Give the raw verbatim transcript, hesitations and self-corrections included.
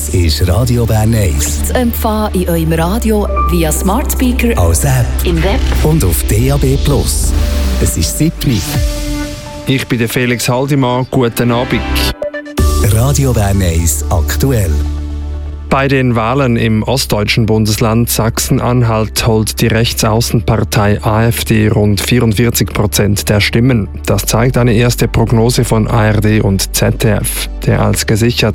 ist Radio Bern eins. Zu empfangen in eurem Radio via Smart Speaker, als App im Web und auf D A B Plus. Es ist siebni. Ich bin der Felix Haldimann. Guten Abend. Radio Bern eins aktuell. Bei den Wahlen im ostdeutschen Bundesland Sachsen-Anhalt holt die Rechtsaußenpartei AfD rund vierundvierzig Prozent der Stimmen. Das zeigt eine erste Prognose von A R D und Z D F. Der als gesichert